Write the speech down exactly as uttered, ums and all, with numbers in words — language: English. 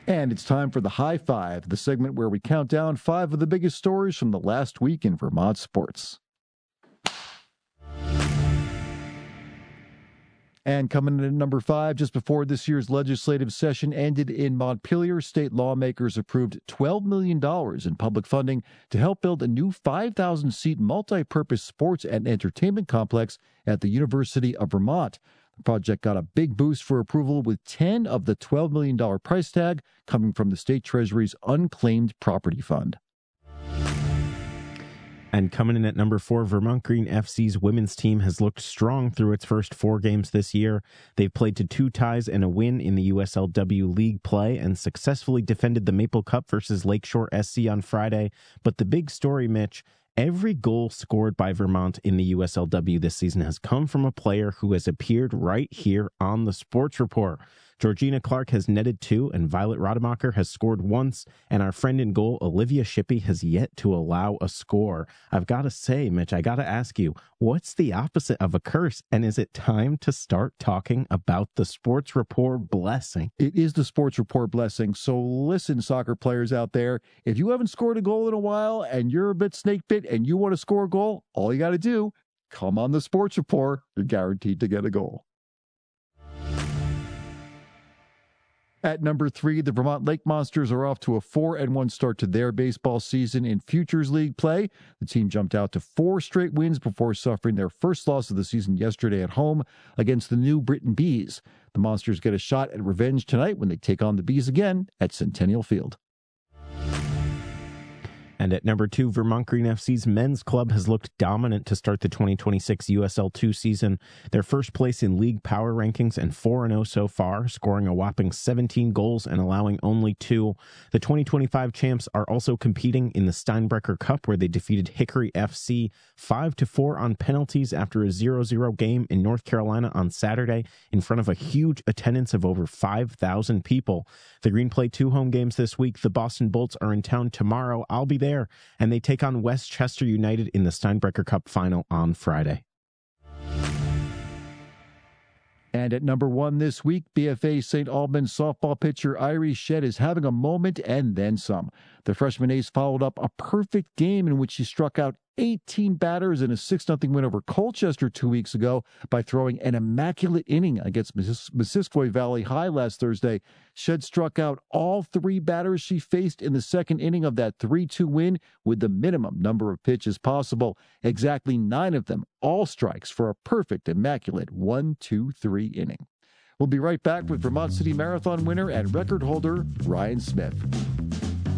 And it's time for the High Five, the segment where we count down five of the biggest stories from the last week in Vermont sports. And coming in at number five, just before this year's legislative session ended in Montpelier, state lawmakers approved twelve million dollars in public funding to help build a new five thousand seat multi-purpose sports and entertainment complex at the University of Vermont. The project got a big boost for approval, with ten of the twelve million dollars price tag coming from the state treasury's unclaimed property fund. And coming in at number four, Vermont Green F C's women's team has looked strong through its first four games this year. They've played to two ties and a win in the U S L W League play and successfully defended the Maple Cup versus Lakeshore S C on Friday. But the big story, Mitch, every goal scored by Vermont in the U S L W this season has come from a player who has appeared right here on the Sports Report. Georgina Clark has netted two, and Violet Rademacher has scored once, and our friend in goal, Olivia Shippey, has yet to allow a score. I've got to say, Mitch, I got to ask you, what's the opposite of a curse, and is it time to start talking about the Sports Report blessing? It is the Sports Report blessing, so listen, soccer players out there, if you haven't scored a goal in a while, and you're a bit snake bit, and you want to score a goal, all you got to do, come on the Sports Report, you're guaranteed to get a goal. At number three, the Vermont Lake Monsters are off to a four and one start to their baseball season in Futures League play. The team jumped out to four straight wins before suffering their first loss of the season yesterday at home against the New Britain Bees. The Monsters get a shot at revenge tonight when they take on the Bees again at Centennial Field. And at number two, Vermont Green F C's men's club has looked dominant to start the twenty twenty-six U S L two season. They're first place in league power rankings and four and oh so far, scoring a whopping seventeen goals and allowing only two. The twenty twenty-five champs are also competing in the Steinbrecher Cup, where they defeated Hickory F C five to four on penalties after a zero zero game in North Carolina on Saturday in front of a huge attendance of over five thousand people. The Green play two home games this week. The Boston Bolts are in town tomorrow. I'll be there. And they take on Westchester United in the Steinbrecher Cup final on Friday. And at number one this week, B F A Saint Albans softball pitcher Irie Shedd is having a moment and then some. The freshman ace followed up a perfect game in which she struck out eighteen batters in a six nothing win over Colchester two weeks ago by throwing an immaculate inning against Missisquoi Valley High last Thursday. Shedd struck out all three batters she faced in the second inning of that three two win with the minimum number of pitches possible. Exactly nine of them, all strikes for a perfect, immaculate one two three inning. We'll be right back with Vermont City Marathon winner and record holder Ryan Smith.